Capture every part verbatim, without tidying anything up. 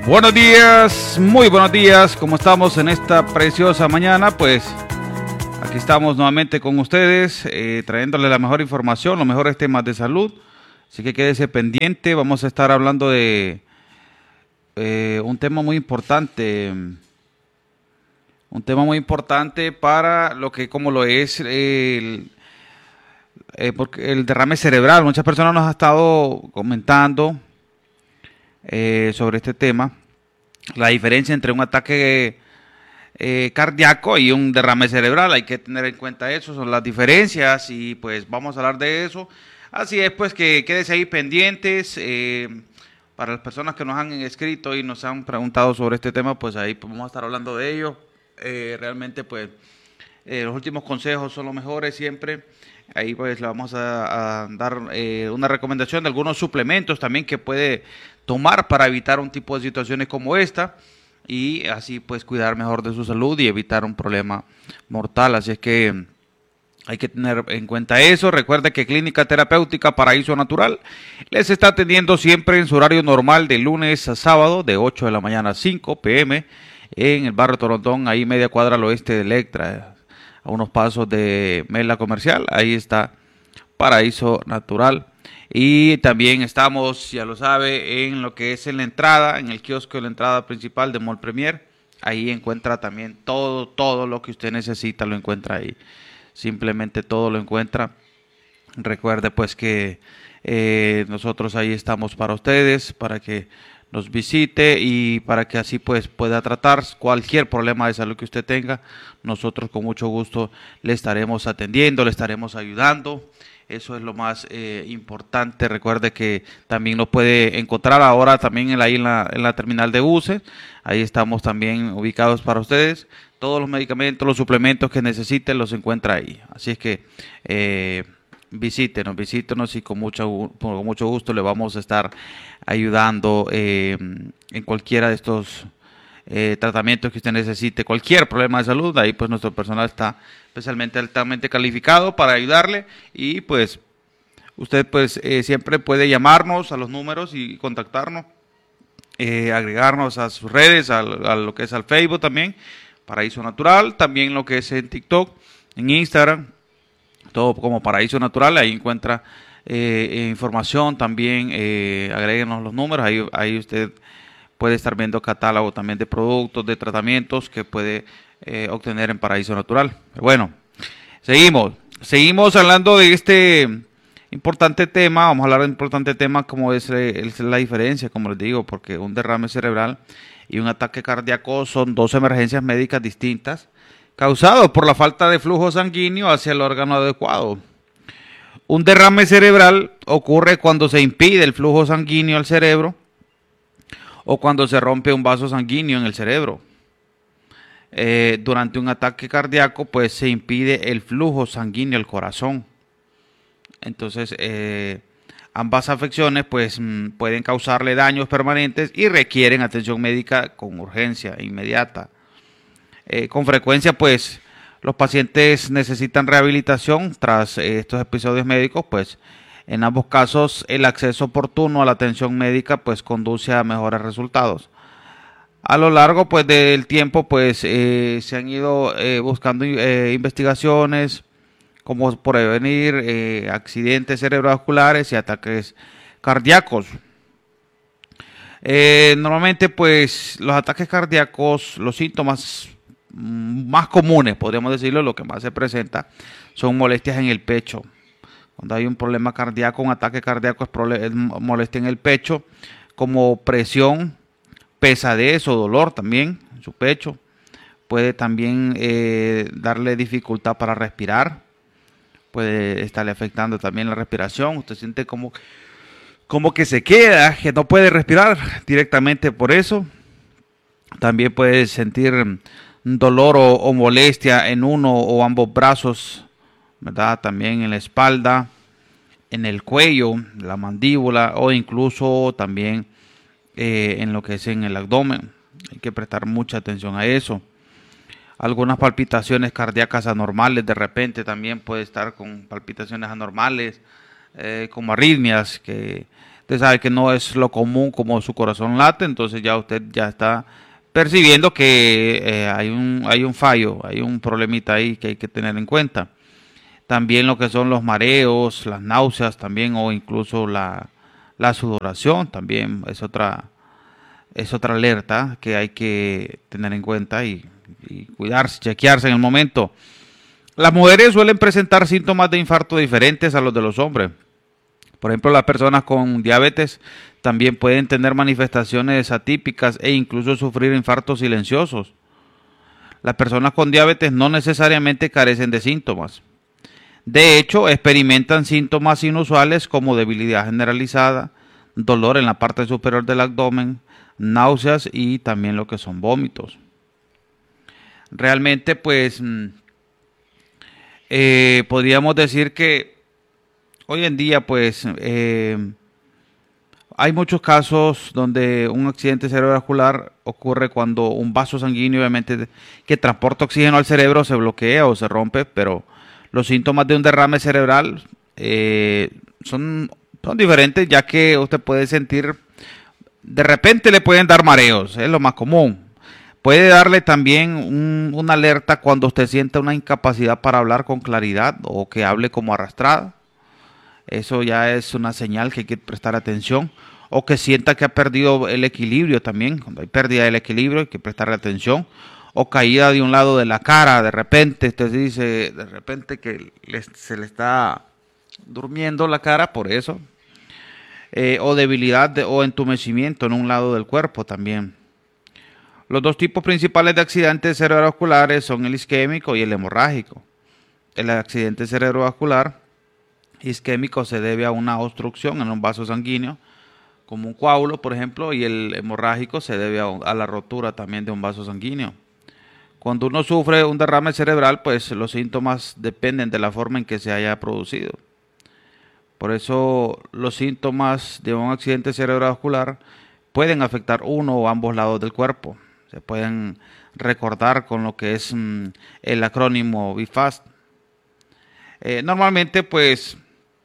Buenos días, muy buenos días, ¿cómo estamos en esta preciosa mañana? Pues aquí estamos nuevamente con ustedes, eh, trayéndoles la mejor información, los mejores temas de salud. Así que quédese pendiente, vamos a estar hablando de eh, un tema muy importante, un tema muy importante para lo que como lo es el, eh, porque el derrame cerebral. Muchas personas nos han estado comentando Eh, sobre este tema, la diferencia entre un ataque eh, cardíaco y un derrame cerebral. Hay que tener en cuenta eso, son las diferencias y pues vamos a hablar de eso. Así es, pues que quédese ahí pendientes. Eh, para las personas que nos han escrito y nos han preguntado sobre este tema, pues ahí pues, vamos a estar hablando de ello. Eh, realmente pues eh, los últimos consejos son los mejores siempre. Ahí pues le vamos a, a dar eh, una recomendación de algunos suplementos también que puede tomar para evitar un tipo de situaciones como esta y así pues cuidar mejor de su salud y evitar un problema mortal. Así es que hay que tener en cuenta eso. Recuerde que Clínica Terapéutica Paraíso Natural les está atendiendo siempre en su horario normal de lunes a sábado de ocho de la mañana a cinco p m en el barrio Torontón, ahí media cuadra al oeste de Electra, a unos pasos de Mela Comercial. Ahí está Paraíso Natural. Y también estamos, ya lo sabe, en lo que es en la entrada, en el kiosco de la entrada principal de Mall Premier. Ahí encuentra también todo, todo lo que usted necesita, lo encuentra ahí. Simplemente todo lo encuentra. Recuerde pues que eh, nosotros ahí estamos para ustedes, para que nos visite y para que así pues pueda tratar cualquier problema de salud que usted tenga. Nosotros con mucho gusto le estaremos atendiendo, le estaremos ayudando. Eso es lo más eh, importante. Recuerde que también lo puede encontrar ahora también en la, ahí en la, en la terminal de buses. Ahí estamos también ubicados para ustedes. Todos los medicamentos, los suplementos que necesiten los encuentra ahí. Así es que eh, visítenos, visítenos y con mucho, con mucho gusto le vamos a estar ayudando eh, en cualquiera de estos Eh, tratamientos que usted necesite, cualquier problema de salud. Ahí pues nuestro personal está especialmente altamente calificado para ayudarle y pues usted pues eh, siempre puede llamarnos a los números y contactarnos, eh, agregarnos a sus redes, a, a lo que es al Facebook también, Paraíso Natural, también lo que es en TikTok, en Instagram, todo como Paraíso Natural. Ahí encuentra eh, información también, eh, agréguenos los números, ahí, ahí usted puede estar viendo catálogo también de productos, de tratamientos que puede eh, obtener en Paraíso Natural. Bueno, seguimos. Seguimos hablando de este importante tema. Vamos a hablar de un importante tema como es, es la diferencia, como les digo, porque un derrame cerebral y un ataque cardíaco son dos emergencias médicas distintas causadas por la falta de flujo sanguíneo hacia el órgano adecuado. Un derrame cerebral ocurre cuando se impide el flujo sanguíneo al cerebro o cuando se rompe un vaso sanguíneo en el cerebro. Eh, durante un ataque cardíaco, pues se impide el flujo sanguíneo al corazón. Entonces, eh, ambas afecciones pues pueden causarle daños permanentes y requieren atención médica con urgencia inmediata. Eh, con frecuencia, pues, los pacientes necesitan rehabilitación tras eh, estos episodios médicos, pues, en ambos casos, el acceso oportuno a la atención médica pues conduce a mejores resultados. A lo largo pues del tiempo pues eh, se han ido eh, buscando eh, investigaciones como prevenir eh, accidentes cerebrovasculares y ataques cardíacos. Eh, normalmente pues los ataques cardíacos, los síntomas más comunes, podríamos decirlo, lo que más se presenta son molestias en el pecho. Cuando hay un problema cardíaco, un ataque cardíaco, es, es molestia en el pecho, como presión, pesadez o dolor también en su pecho. Puede también eh, darle dificultad para respirar. Puede estarle afectando también la respiración. Usted siente como, como que se queda, que no puede respirar directamente por eso. También puede sentir dolor o, o molestia en uno o ambos brazos, ¿verdad? También en la espalda, en el cuello, la mandíbula o incluso también eh, en lo que es en el abdomen. Hay que prestar mucha atención a eso. Algunas palpitaciones cardíacas anormales, de repente también puede estar con palpitaciones anormales, eh, como arritmias, que Usted sabe que no es lo común como su corazón late, entonces ya usted ya está percibiendo que eh, hay un hay un fallo, hay un problemita ahí que hay que tener en cuenta. También lo que son los mareos, las náuseas también o incluso la, la sudoración también es otra es otra alerta que hay que tener en cuenta y, y cuidarse, chequearse en el momento. Las mujeres suelen presentar síntomas de infarto diferentes a los de los hombres. Por ejemplo, las personas con diabetes también pueden tener manifestaciones atípicas e incluso sufrir infartos silenciosos. Las personas con diabetes no necesariamente carecen de síntomas. De hecho, experimentan síntomas inusuales como debilidad generalizada, dolor en la parte superior del abdomen, náuseas y también lo que son vómitos. Realmente, pues, eh, podríamos decir que hoy en día, pues, eh, hay muchos casos donde un accidente cerebrovascular ocurre cuando un vaso sanguíneo, obviamente, que transporta oxígeno al cerebro se bloquea o se rompe, pero los síntomas de un derrame cerebral eh, son, son diferentes, ya que usted puede sentir, de repente le pueden dar mareos, es lo más común. Puede darle también un, una alerta cuando usted sienta una incapacidad para hablar con claridad o que hable como arrastrada. Eso ya es una señal que hay que prestar atención. O que sienta que ha perdido el equilibrio también. Cuando hay pérdida del equilibrio hay que prestarle atención. O caída de un lado de la cara. De repente, usted dice, de repente que le, se le está durmiendo la cara por eso. Eh, o debilidad de, o entumecimiento en un lado del cuerpo también. Los dos tipos principales de accidentes cerebrovasculares son el isquémico y el hemorrágico. El accidente cerebrovascular isquémico se debe a una obstrucción en un vaso sanguíneo, como un coágulo, por ejemplo, y el hemorrágico se debe a, a la rotura también de un vaso sanguíneo. Cuando uno sufre un derrame cerebral, pues los síntomas dependen de la forma en que se haya producido. Por eso los síntomas de un accidente cerebrovascular pueden afectar uno o ambos lados del cuerpo. Se pueden recordar con lo que es mmm, el acrónimo B I F A S T. Eh, normalmente, pues,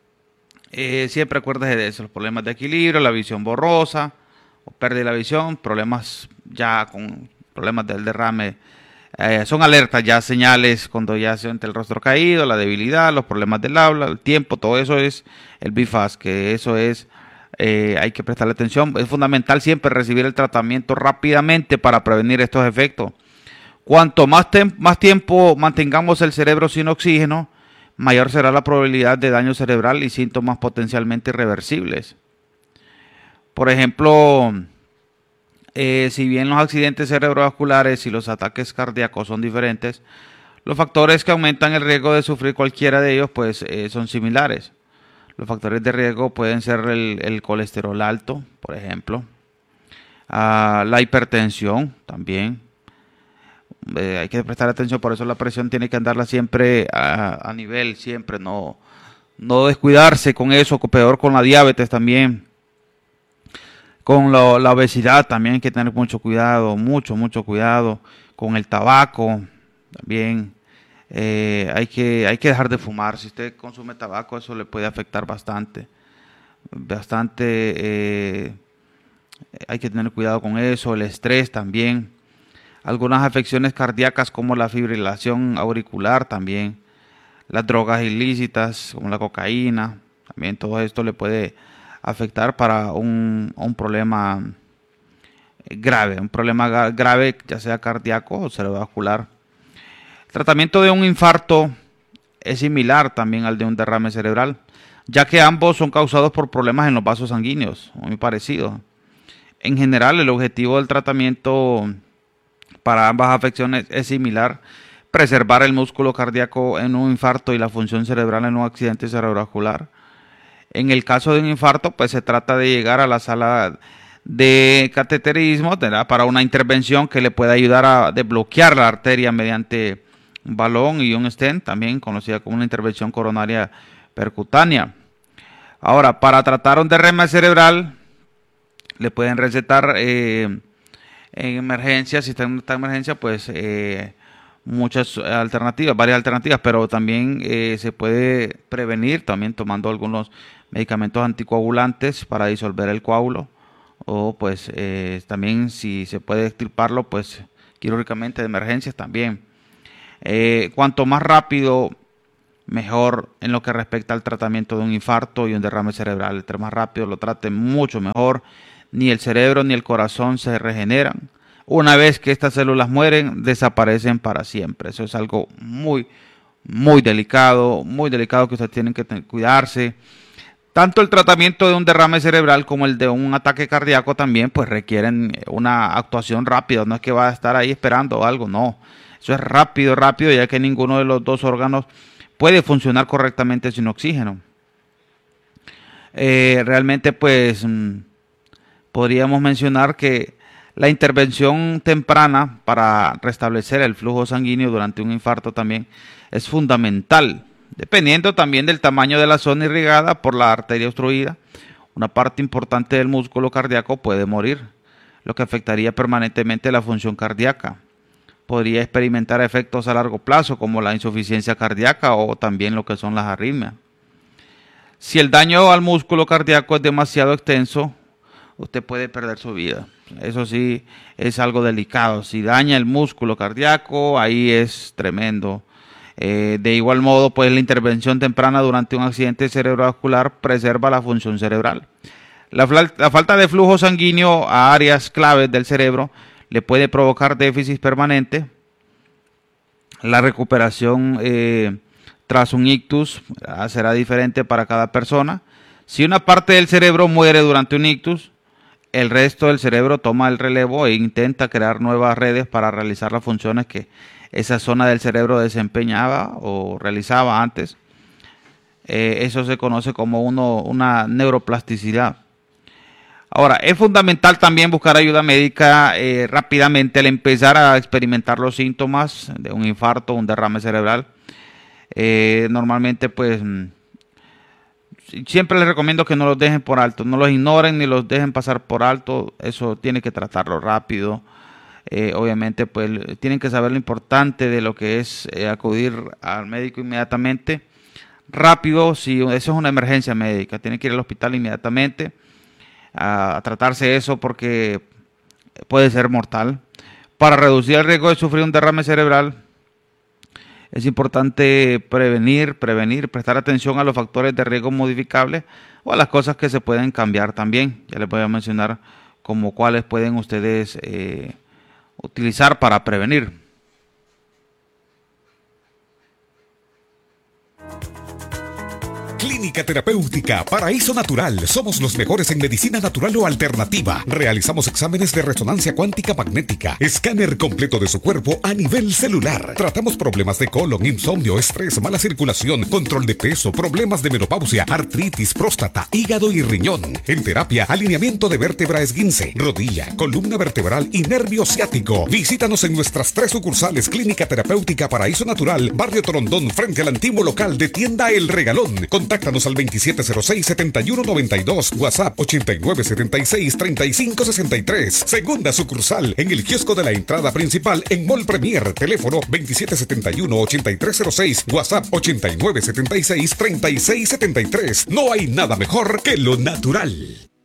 eh, siempre acuérdese de eso, los problemas de equilibrio, la visión borrosa, o pérdida de la visión, problemas ya con problemas del derrame, eh, son alertas ya, señales cuando ya se siente el rostro caído, la debilidad, los problemas del habla, el tiempo, todo eso es el B I F A S T, que eso es... Eh, hay que prestarle atención. Es fundamental siempre recibir el tratamiento rápidamente para prevenir estos efectos. Cuanto más, más tiempo mantengamos el cerebro sin oxígeno, mayor será la probabilidad de daño cerebral y síntomas potencialmente irreversibles. Por ejemplo, eh, si bien los accidentes cerebrovasculares y los ataques cardíacos son diferentes, los factores que aumentan el riesgo de sufrir cualquiera de ellos pues, eh, son similares. Los factores de riesgo pueden ser el, el colesterol alto, por ejemplo, uh, la hipertensión también. Eh, hay que prestar atención, por eso la presión tiene que andarla siempre a, a nivel, siempre, no, no descuidarse con eso, peor con la diabetes también. Con lo, la obesidad también hay que tener mucho cuidado, mucho, mucho cuidado. Con el tabaco también. Eh, hay que hay que dejar de fumar. Si usted consume tabaco, eso le puede afectar bastante bastante eh, hay que tener cuidado con eso. El estrés también, algunas afecciones cardíacas como la fibrilación auricular también, las drogas ilícitas como la cocaína, también todo esto le puede afectar para un, un problema grave, un problema grave ya sea cardíaco o cerebrovascular. El tratamiento de un infarto es similar también al de un derrame cerebral, ya que ambos son causados por problemas en los vasos sanguíneos, muy parecidos. En general, el objetivo del tratamiento para ambas afecciones es similar: preservar el músculo cardíaco en un infarto y la función cerebral en un accidente cerebrovascular. En el caso de un infarto, pues se trata de llegar a la sala de cateterismo, ¿verdad?, para una intervención que le pueda ayudar a desbloquear la arteria mediante un balón y un stent, también conocida como una intervención coronaria percutánea. Ahora, para tratar un derrame cerebral, le pueden recetar eh, en emergencia, si está en esta emergencia, pues eh, muchas alternativas, varias alternativas, pero también eh, se puede prevenir también tomando algunos medicamentos anticoagulantes para disolver el coágulo, o pues eh, también si se puede extirparlo, pues quirúrgicamente de emergencias también. Eh, cuanto más rápido, mejor en lo que respecta al tratamiento de un infarto y un derrame cerebral. Entre más rápido lo trate, mucho mejor. Ni el cerebro ni el corazón se regeneran. Una vez que estas células mueren, desaparecen para siempre. Eso es algo muy, muy delicado, muy delicado, que ustedes tienen que cuidarse. Tanto el tratamiento de un derrame cerebral como el de un ataque cardíaco también pues requieren una actuación rápida. No es que va a estar ahí esperando algo, no. Eso es rápido, rápido, ya que ninguno de los dos órganos puede funcionar correctamente sin oxígeno. Eh, realmente pues podríamos mencionar que la intervención temprana para restablecer el flujo sanguíneo durante un infarto también es fundamental, dependiendo también del tamaño de la zona irrigada por la arteria obstruida. Una parte importante del músculo cardíaco puede morir, lo que afectaría permanentemente la función cardíaca. Podría experimentar efectos a largo plazo como la insuficiencia cardíaca o también lo que son las arritmias. Si el daño al músculo cardíaco es demasiado extenso, usted puede perder su vida. Eso sí es algo delicado. Si daña el músculo cardíaco, ahí es tremendo. Eh, de igual modo, pues la intervención temprana durante un accidente cerebrovascular preserva la función cerebral. La, la falta de flujo sanguíneo a áreas claves del cerebro le puede provocar déficit permanente. La recuperación eh, tras un ictus ah, será diferente para cada persona. Si una parte del cerebro muere durante un ictus, el resto del cerebro toma el relevo e intenta crear nuevas redes para realizar las funciones que esa zona del cerebro desempeñaba o realizaba antes. Eh, eso se conoce como uno, una neuroplasticidad. Ahora, es fundamental también buscar ayuda médica eh, rápidamente al empezar a experimentar los síntomas de un infarto, un derrame cerebral. Eh, normalmente, pues, siempre les recomiendo que no los dejen por alto, no los ignoren ni los dejen pasar por alto. Eso tiene que tratarlo rápido. Eh, obviamente, pues, tienen que saber lo importante de lo que es eh, acudir al médico inmediatamente. Rápido, si eso es una emergencia médica, tienen que ir al hospital inmediatamente a, a tratarse eso porque puede ser mortal. Para reducir el riesgo de sufrir un derrame cerebral, es importante prevenir, prevenir, prestar atención a los factores de riesgo modificables o a las cosas que se pueden cambiar también. Ya les voy a mencionar como cuáles pueden ustedes eh, utilizar para prevenir. Clínica Terapéutica Paraíso Natural. Somos los mejores en medicina natural o alternativa. Realizamos exámenes de resonancia cuántica magnética, escáner completo de su cuerpo a nivel celular. Tratamos problemas de colon, insomnio, estrés, mala circulación, control de peso, problemas de menopausia, artritis, próstata, hígado y riñón. En terapia, alineamiento de vértebra esguince, rodilla, columna vertebral y nervio ciático. Visítanos en nuestras tres sucursales. Clínica Terapéutica Paraíso Natural, Barrio Torondón, frente al antiguo local de Tienda El Regalón. Contáctanos al veintisiete cero seis, setenta y uno noventa y dos, WhatsApp ochenta y nueve setenta y seis, treinta y cinco sesenta y tres. Segunda sucursal en el kiosco de la entrada principal en Mall Premier. Teléfono veintisiete setenta y uno, ochenta y tres cero seis, WhatsApp ochenta y nueve setenta y seis, treinta y seis setenta y tres. No hay nada mejor que lo natural.